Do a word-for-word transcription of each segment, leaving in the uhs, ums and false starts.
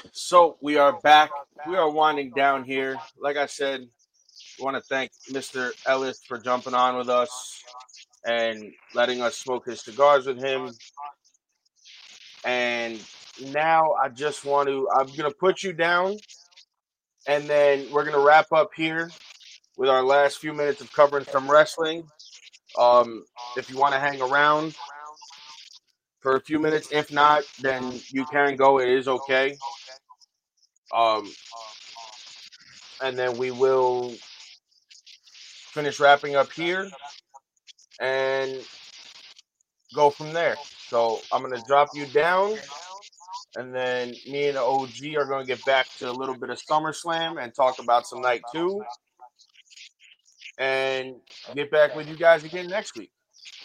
So we are back. We are winding down here. Like I said, we want to thank Mister Ellis for jumping on with us and letting us smoke his cigars with him. And now I just want to, I'm going to put you down and then we're going to wrap up here with our last few minutes of covering some wrestling. Um, if you want to hang around for a few minutes, if not, then you can go. It is okay. Um, and then we will finish wrapping up here and go from there. So I'm going to drop you down, and then me and the O G are going to get back to a little bit of SummerSlam and talk about some night two, and get back with you guys again next week.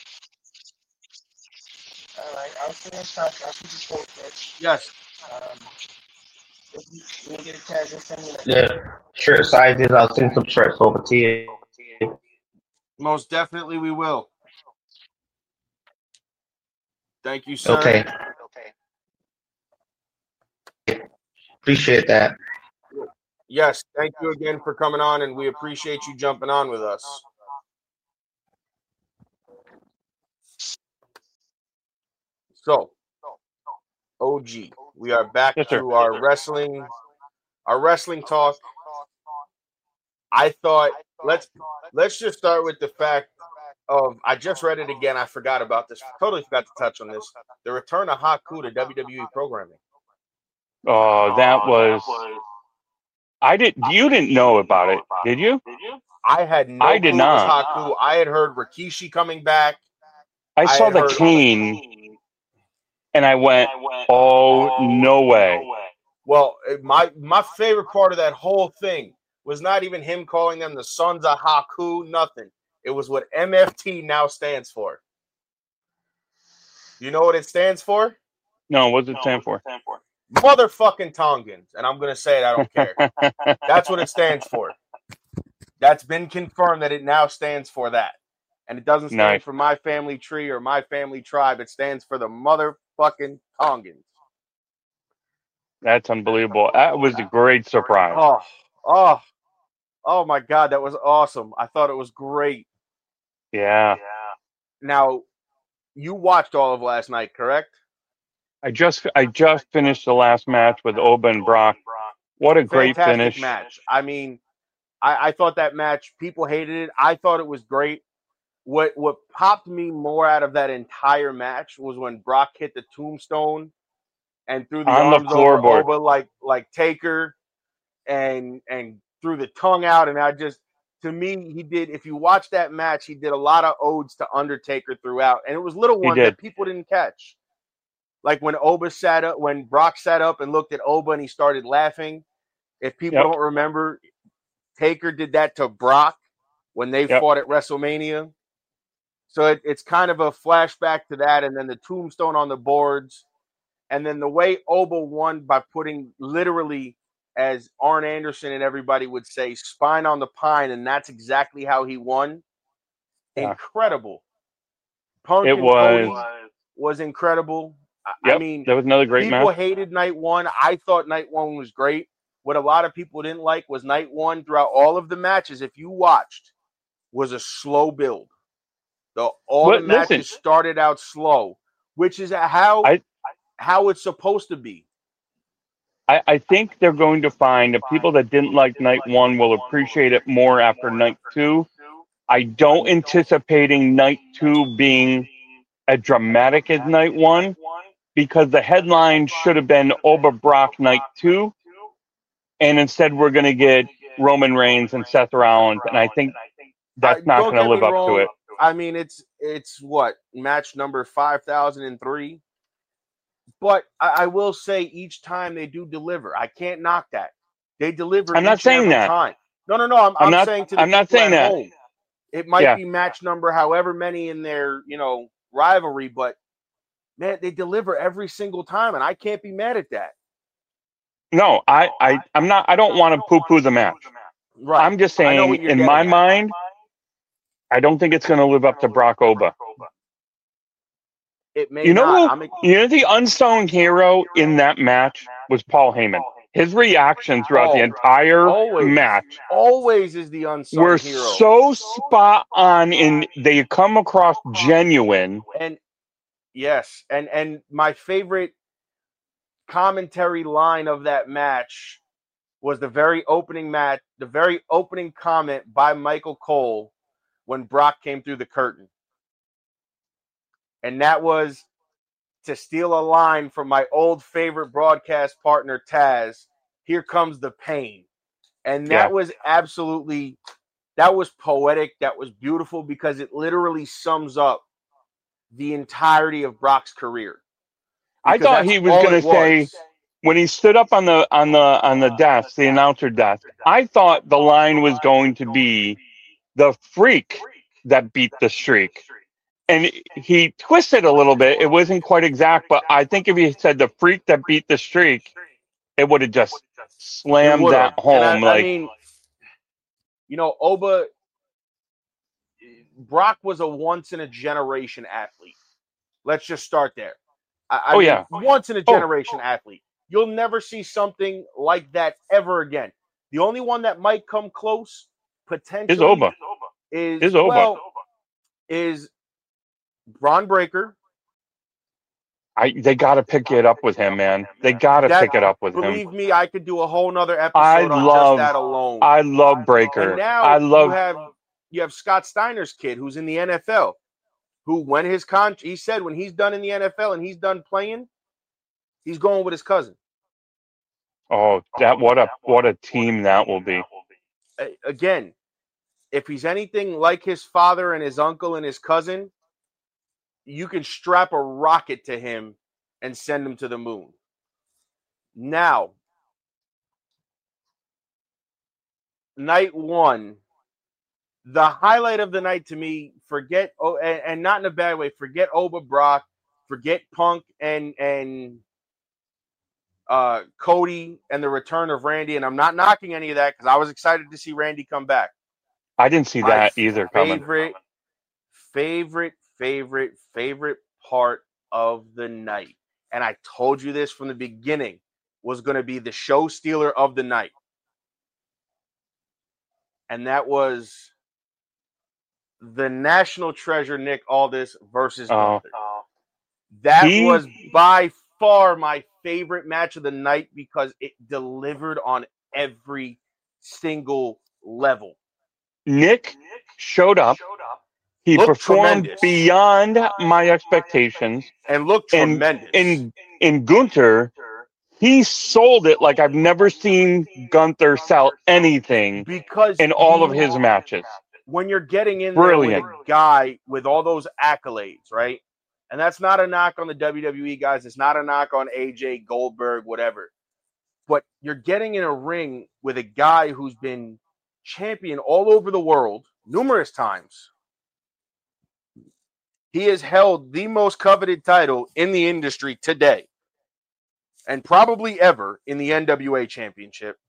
All right, I'll finish up. I'll keep you posted. Yes. Um, if you, you get a chance to send me like Yeah, shirt sizes. I'll send some shirts over to you. Most definitely we will. Thank you, sir. Okay. Okay. Appreciate that. Yes, thank you again for coming on, and we appreciate you jumping on with us. So, O G, we are back Yes, sir. to our wrestling, our wrestling talk. I thought let's let's just start with the fact of I just read it again. I forgot about this. Totally forgot to touch on this. The return of Haku to W W E programming. Oh, that was. I didn't. You didn't know about it, did you? I had no I did clue it was not. Haku. I had heard Rikishi coming back. I saw had the heard- cane, and I went, "Oh, no way!" Well, my my favorite part of that whole thing was not even him calling them the Sons of Haku. Nothing. It was what M F T now stands for. You know what it stands for? No, what's it stand for? Motherfucking Tongans. And I'm going to say it. I don't care. That's what it stands for. That's been confirmed that it now stands for that. And it doesn't stand Nice. for my family tree or my family tribe. It stands for the motherfucking Tongans. That's unbelievable. That was a great surprise. Oh, oh, oh my God. That was awesome. I thought it was great. Yeah. Now, you watched all of last night, correct? I just I just finished the last match with Oba and Brock. What a great Fantastic finish. match. I mean, I, I thought that match, people hated it. I thought it was great. What what popped me more out of that entire match was when Brock hit the tombstone and threw the On the arms over floorboard. Oba like like Taker and and threw the tongue out. And I just, to me, he did, if you watch that match, he did a lot of odes to Undertaker throughout. And it was little He ones did. that people didn't catch. Like when Oba sat up, when Brock sat up and looked at Oba and he started laughing. If people Yep. don't remember, Taker did that to Brock when they Yep. fought at WrestleMania. So it, it's kind of a flashback to that. And then the tombstone on the boards. And then the way Oba won by putting literally, as Arn Anderson and everybody would say, spine on the pine. And that's exactly how he won. Yeah. Incredible. Punk It and was. Cody was incredible. I- Yep. I mean, that was another great people match. hated night one. I thought night one was great. What a lot of people didn't like was night one throughout all of the matches, if you watched, was a slow build. The, all But the matches listen. started out slow, which is how, I- how it's supposed to be. I, I think they're going to find the people that didn't like night one will appreciate it more after night two. I don't anticipating night two being as dramatic as night one because the headline should have been Oba Brock night two, and instead we're going to get Roman Reigns and Seth Rollins, and I think that's I- not don't going to get live me up wrong. to it. I mean, it's it's what, match number five thousand three. But I, I will say each time they do deliver. I can't knock that. They deliver I'm not each and saying every that. time. No, no, no. I'm, I'm I'm not- saying to the I'm not people saying at that. home. It might Yeah. be match number however many in their, you know, rivalry, but man, they deliver every single time, and I can't be mad at that. No, I, I, I'm not. I don't want to poo-poo the match. Right. I'm just I know saying, what you're in getting my at. mind, I don't think it's going to live up to Brock Oba. it may You know not. who? I'm, You know the unsung hero in that match was Paul Heyman. His reaction throughout the Oh, entire always, match always is the unsung were hero. so spot on, and they come across genuine. And yes, and and my favorite commentary line of that match was the very opening match, the very opening comment by Michael Cole when Brock came through the curtain. And that was, to steal a line from my old favorite broadcast partner, Taz, "Here comes the pain." And that Yeah. was absolutely, that was poetic. That was beautiful because it literally sums up the entirety of Brock's career. I Because thought that's he was all going it to say, was. when he stood up on the on the on the desk, the announcer desk, I thought the line was going to be the freak that beat the streak. And he twisted a little bit. It wasn't quite exact, but I think if he said the freak that beat the streak, it would have just It slammed would've. that home. And I, like, I mean, you know, Oba, Brock was a once in a generation athlete. Let's just start there. I, I oh, mean, yeah. once in a generation athlete. You'll never see something like that ever again. The only one that might come close, potentially, Is Oba. is, Is Oba. well, is Braun Breaker. I, they got to pick it up with him, man. They got to That- pick it up with him. Believe me, I could do a whole nother episode I on love- just that alone. I love Breaker. And now I love. you have you have Scott Steiner's kid who's in the N F L, who when his con he said when he's done in the N F L and he's done playing, he's going with his cousin. Oh, that what a what a team that will be. A- Again, if he's anything like his father and his uncle and his cousin, you can strap a rocket to him and send him to the moon. Now, night one, the highlight of the night to me, forget oh, and, and not in a bad way, forget Oba Brock, forget Punk and and uh, Cody and the return of Randy. And I'm not knocking any of that because I was excited to see Randy come back. I didn't see My that either coming. Favorite, favorite, favorite, favorite part of the night, and I told you this from the beginning, was going to be the show stealer of the night. And that was the national treasure Nick Aldis versus Oh. Gunther. That He- was by far my favorite match of the night because it delivered on every single level. Nick showed up. He Looked performed tremendous. beyond my expectations. And looked And tremendous. in in Gunther, he sold it like I've never seen Gunther sell anything because in all of he- his matches. when you're getting in Brilliant. there with a guy with all those accolades, right? And that's not a knock on the W W E guys. It's not a knock on A J, Goldberg, whatever. But you're getting in a ring with a guy who's been champion all over the world numerous times. He has held the most coveted title in the industry today and probably ever in the N W A Championship.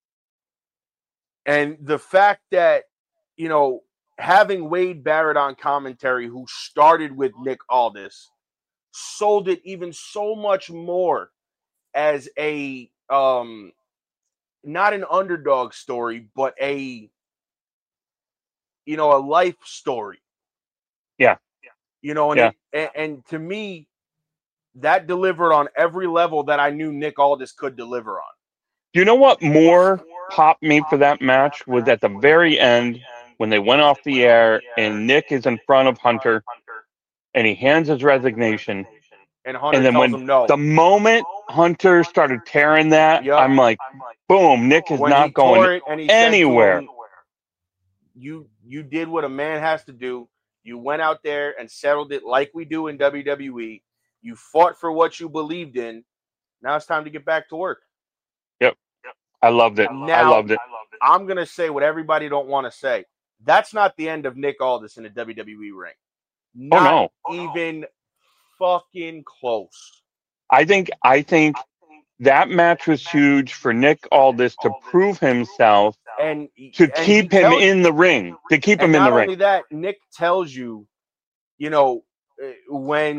And the fact that, you know, having Wade Barrett on commentary, who started with Nick Aldis, sold it even so much more as a um not an underdog story, but a you know, a life story. Yeah. You know, and, Yeah. it, and and to me, that delivered on every level that I knew Nick Aldis could deliver on. You know what more popped me for that match was at the very end when they went off the air and Nick is in front of Hunter and he hands his resignation. And Hunter And then tells when him no. the moment Hunter started tearing that, Yup. I'm like, boom, Nick is When not he tore going it and he said to anywhere. him, you you did what a man has to do. You went out there and settled it like we do in W W E. You fought for what you believed in. Now it's time to get back to work. I loved it. I Now- loved it. I'm gonna say what everybody don't want to say. That's not the end of Nick Aldis in a W W E ring. Oh, Not no. even fucking close. I think I think that match was huge for Nick Aldis to prove himself, And to and keep he him tells- in the ring, to keep And him in not the only ring. that, Nick tells you, you know, uh, when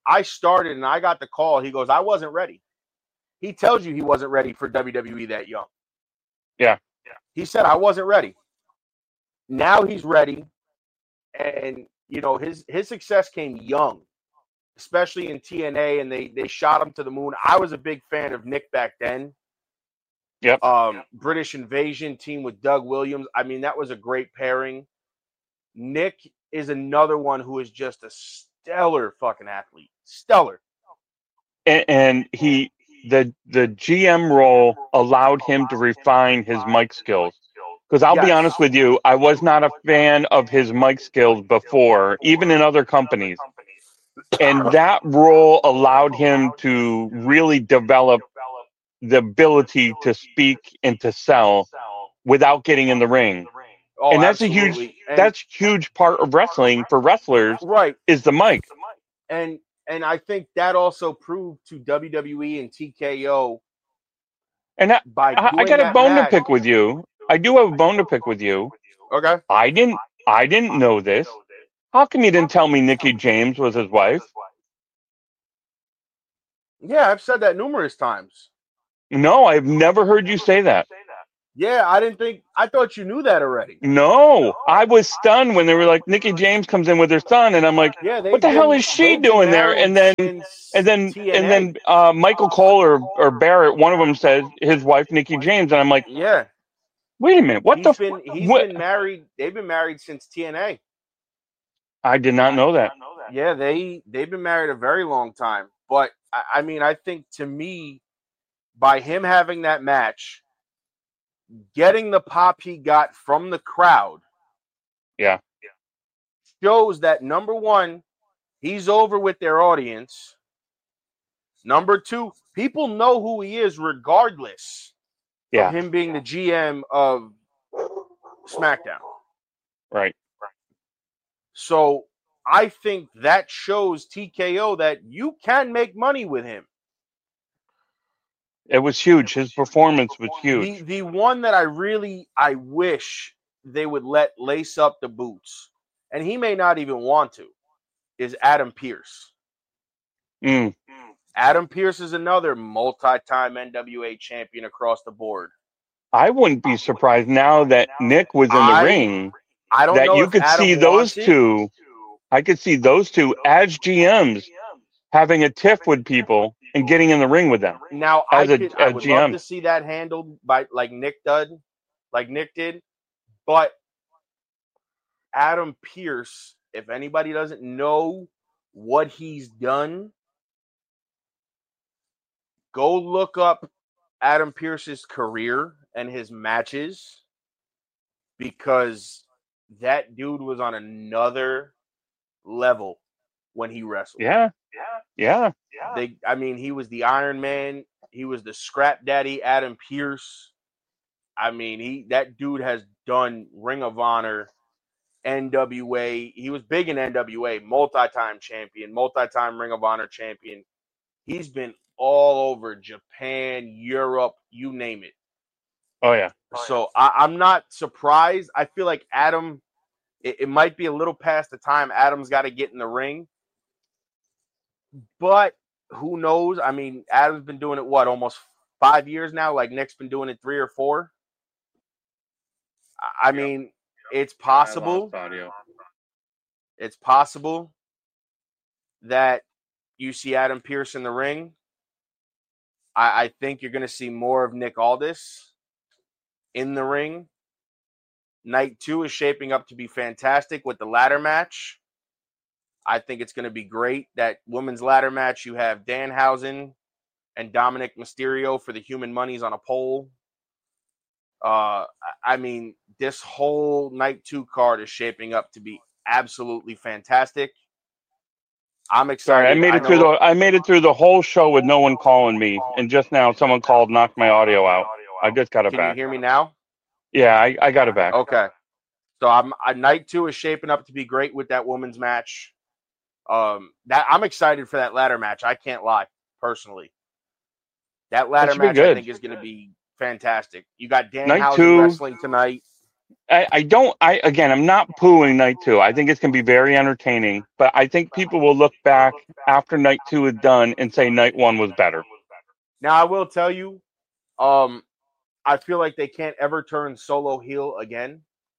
I started and I got the call. He goes, I wasn't ready. He tells you he wasn't ready for W W E that young. Yeah. He said, I wasn't ready. Now he's ready. And, you know, his, his success came young, especially in T N A, and they, they shot him to the moon. I was a big fan of Nick back then. Yep. Um, British Invasion team with Doug Williams. I mean, that was a great pairing. Nick is another one who is just a stellar fucking athlete. Stellar. And, and he, the the G M role allowed him to refine his mic skills. Because I'll Yes. be honest with you, I was not a fan of his mic skills before, even in other companies. And that role allowed him to really develop the ability to speak and to sell without getting in the ring. Oh, and that's absolutely. a huge and, that's a huge part of wrestling for wrestlers right. is the mic. And and I think that also proved to W W E and T K O And I, by I, I doing got a that bone match. to pick with you. I do have a bone to pick with you. Okay. I didn't I didn't know this. How come you didn't tell me Nikki James was his wife? Yeah, I've said that numerous times. No, I've never heard you say that. Yeah, I didn't think I thought you knew that already. No, I was stunned when they were like, Nikki James comes in with her son, and I'm like, Yeah, what the been, hell is she doing there? And then, and then, T N A. and then, uh, Michael Cole or, or Barrett, one of them says his wife Nikki James, and I'm like, yeah, wait a minute, what he's the? been he's what? been married. They've been married since T N A. I did not know that. Yeah, they they've been married a very long time. But I, I mean, I think to me, by him having that match, getting the pop he got from the crowd, Yeah, shows that number one, he's over with their audience. Number two, people know who he is regardless yeah, of him being the G M of SmackDown. right. So I think that shows T K O that you can make money with him. It was huge. His performance was The huge. the one that I really I wish they would let lace up the boots, and he may not even want to, is Adam Pearce. Mm. Adam Pearce is another multi-time N W A champion across the board. I wouldn't be surprised now that Nick was in the I, ring I don't that know you if could Adam see those wants it. two. I could see those two as G Ms having a tiff with people and getting in the ring with them. Now As I a- could, I as would G M. love to see that handled by like Nick did, like Nick did, but Adam Pearce, if anybody doesn't know what he's done, go look up Adam Pearce's career and his matches, because that dude was on another level when he wrestled. Yeah, yeah. They, I mean, he was the Iron Man. He was the Scrap Daddy, Adam Pearce. I mean, he that dude has done Ring of Honor, N W A. He was big in N W A, multi-time champion, multi-time Ring of Honor champion. He's been all over Japan, Europe, you name it. Oh yeah. So I, I'm not surprised. I feel like Adam, it, it might be a little past the time Adam's got to get in the ring. But who knows? I mean, Adam's been doing it, what, almost five years now? Like Nick's been doing it three or four? I mean, it's possible. It's possible that you see Adam Pearce in the ring. I, I think you're going to see more of Nick Aldis in the ring. Night two is shaping up to be fantastic with the ladder match. I think it's going to be great. That women's ladder match, you have Danhausen and Dominic Mysterio for the Human Monies on a pole. Uh, I mean, this whole night two card is shaping up to be absolutely fantastic. I'm excited. Sorry, I made it I through know- the I made it through the whole show with no one calling me, and just now someone called, knocked my audio out. I just got it Can you back. hear me now? Yeah, I, I got it back. Okay. So I'm I, night two is shaping up to be great with that women's match. Um, that I'm excited for that ladder match. I can't lie, personally. That ladder should be match I good. think is going to be fantastic. You got Night Danhausen two- wrestling tonight. I, I don't. I again, I'm not pooing night two. I think it's going to be very entertaining, but I think people will look back after night two is done and say night one was better. Now, I will tell you, um, I feel like they can't ever turn Solo heel again,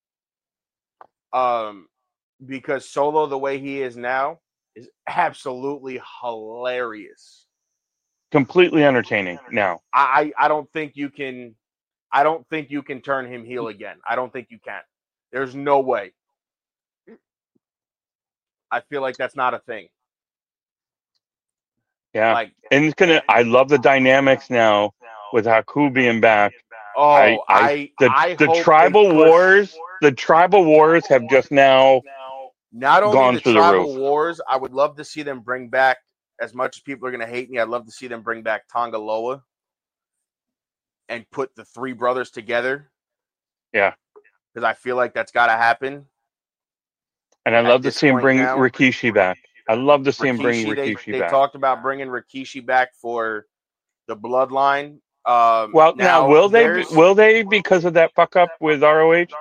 um, because Solo, the way he is now, is absolutely hilarious. Completely entertaining now. I, I don't think you can. I don't think you can turn him heel again. I don't think you can. There's no way. I feel like that's not a thing. Yeah, like, and it's gonna. I love the dynamics now with Haku being back. Oh, I, I, I, the, I the hope tribal push, wars, the tribal wars have just now not only gone the through the tribal roof. wars. I would love to see them bring back. As much as people are going to hate me, I'd love to see them bring back Tonga Loa and put the three brothers together. Yeah, because I feel like that's got to happen. And I love to see him bring now. Rikishi back. I love to see Rikishi, him bring Rikishi they, they back. They talked about bringing Rikishi back for the Bloodline. Um, well, now, now will they? Will they because of that fuck up with R O H?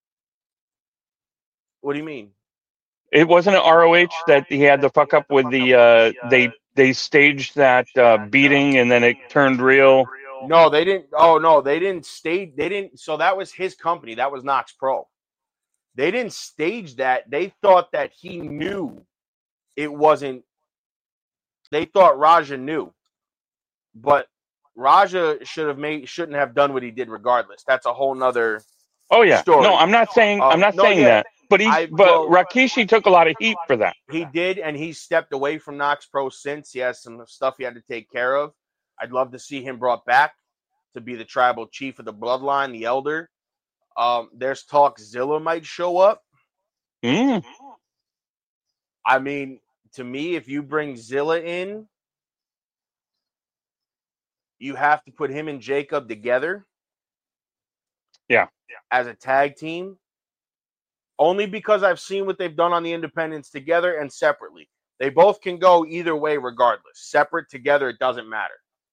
What do you mean? It wasn't an R O H that he had the fuck up with the. Uh, they they staged that uh, beating and then it turned real. No, they didn't. Oh no, they didn't stage. They didn't. So that was his company. That was Nox Pro. They didn't stage that. They thought that he knew it wasn't. They thought Raja knew, but Raja should have made shouldn't have done what he did regardless. That's a whole nother. Oh yeah, story. no, I'm not saying um, I'm not no, saying yeah. that, but he I, but well, Rikishi took a lot of heat for that. He did, and he stepped away from Nox Pro since. He has some stuff he had to take care of. I'd love to see him brought back to be the tribal chief of the Bloodline, the Elder. Um, there's talk Zilla might show up. Mm. I mean, to me, if you bring Zilla in, you have to put him and Jacob together. Yeah. As a tag team. Only because I've seen what they've done on the independents together and separately. They both can go either way regardless. Separate, together, it doesn't matter.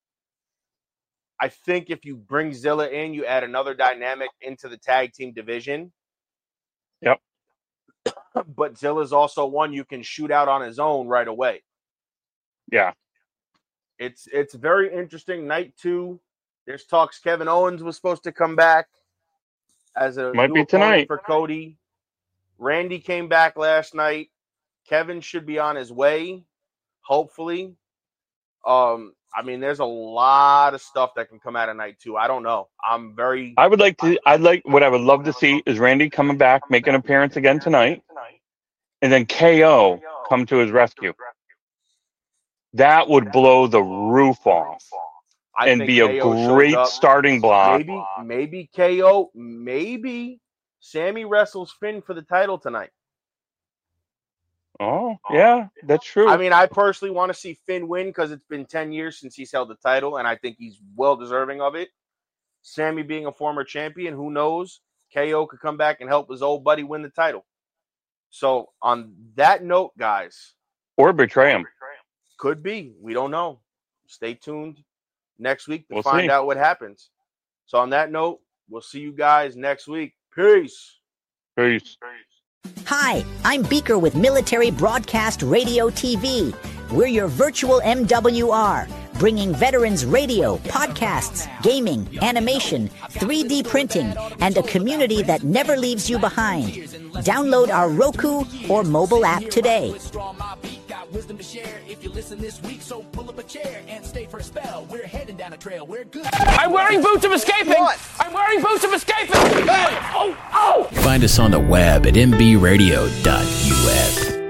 I think if you bring Zilla in, you add another dynamic into the tag team division. Yep. But Zilla's also one you can shoot out on his own right away. Yeah. It's it's very interesting. Night two, there's talks Kevin Owens was supposed to come back as a might new be tonight for Cody. Randy came back last night. Kevin should be on his way, hopefully. Um, I mean, there's a lot of stuff that can come out of night two. I don't know. I'm very. I would like to. I'd like what I would love to see is Randy coming back, make an appearance again tonight, and then K O come to his rescue. That would blow the roof off I and be a K O great starting block. Maybe, maybe K O, maybe Sammy wrestles Finn for the title tonight. Oh, yeah, that's true. I mean, I personally want to see Finn win because it's been ten years since he's held the title, and I think he's well deserving of it. Sammy being a former champion, who knows? K O could come back and help his old buddy win the title. So, on that note, guys. Or betray him. Could be. We don't know. Stay tuned next week to we'll find see. out what happens. So, on that note, we'll see you guys next week. Peace. Peace. Hi, I'm Beaker with Military Broadcast Radio T V. We're your virtual M W R, bringing veterans radio, podcasts, gaming, animation, three D printing, and a community that never leaves you behind. Download our Roku or mobile app today. Wisdom to share if you listen this week, so pull up a chair and stay for a spell. We're heading down a trail. We're good. I'm wearing boots of escaping. What? I'm wearing boots of escaping. Hey. Oh, oh. Find us on the web at m b radio dot